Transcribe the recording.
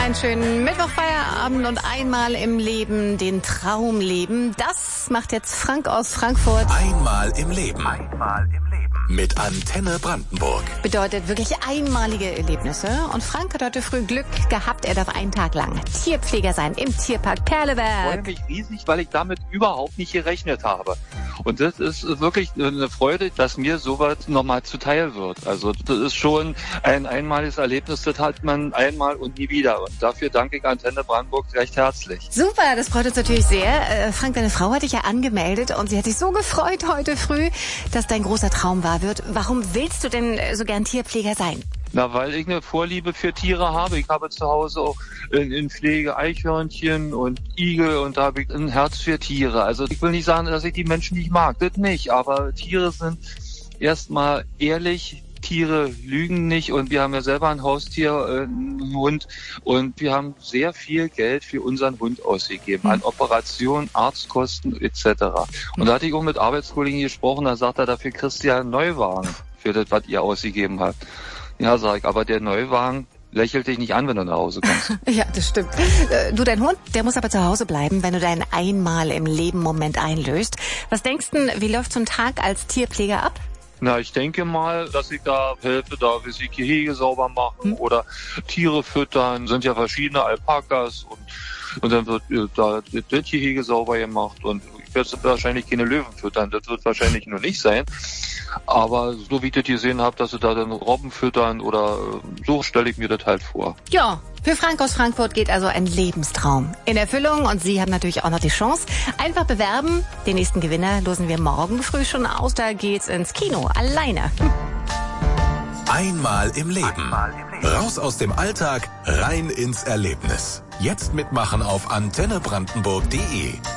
Einen schönen Mittwochfeierabend und einmal im Leben den Traum leben. Das macht jetzt Frank aus Frankfurt. Einmal im Leben. Mit Antenne Brandenburg. Bedeutet wirklich einmalige Erlebnisse. Und Frank hat heute früh Glück gehabt. Er darf einen Tag lang Tierpfleger sein im Tierpark Perleberg. Ich freue mich riesig, weil ich damit überhaupt nicht gerechnet habe. Und das ist wirklich eine Freude, dass mir sowas nochmal zuteil wird. Also das ist schon ein einmaliges Erlebnis, das hat man einmal und nie wieder. Und dafür danke ich Antenne Brandenburg recht herzlich. Super, das freut uns natürlich sehr. Frank, deine Frau hat dich ja angemeldet und sie hat sich so gefreut heute früh, dass dein großer Traum wahr wird. Warum willst du denn so gern Tierpfleger sein? Na, weil ich eine Vorliebe für Tiere habe. Ich habe zu Hause auch in Pflege Eichhörnchen und Igel und da habe ich ein Herz für Tiere. Also ich will nicht sagen, dass ich die Menschen nicht mag, das nicht. Aber Tiere sind erstmal ehrlich. Tiere lügen nicht und wir haben ja selber ein Haustier, einen Hund und wir haben sehr viel Geld für unseren Hund ausgegeben an Operationen, Arztkosten etc. Und da hatte ich auch mit Arbeitskollegen gesprochen, da sagt er, dafür kriegst du ja einen Neuwagen für das, was ihr ausgegeben habt. Ja, sag ich, aber der Neuwagen lächelt dich nicht an, wenn du nach Hause kommst. Ja, das stimmt. Du, dein Hund, der muss aber zu Hause bleiben, wenn du deinen einmal im Leben Moment einlöst. Was denkst du, wie läuft so ein Tag als Tierpfleger ab? Na, ich denke mal, dass ich da helfe, da wir sie Gehege sauber machen oder Tiere füttern. Sind ja verschiedene Alpakas und dann wird da das Gehege sauber gemacht und ich werde wahrscheinlich keine Löwen füttern. Das wird wahrscheinlich nur nicht sein. Aber so wie ich das gesehen habe, dass sie da dann Robben füttern oder so stelle ich mir das halt vor. Ja, für Frank aus Frankfurt geht also ein Lebenstraum in Erfüllung und Sie haben natürlich auch noch die Chance. Einfach bewerben. Den nächsten Gewinner losen wir morgen früh schon aus. Da geht's ins Kino. Alleine. Einmal im Leben. Raus aus dem Alltag, rein ins Erlebnis. Jetzt mitmachen auf antennebrandenburg.de.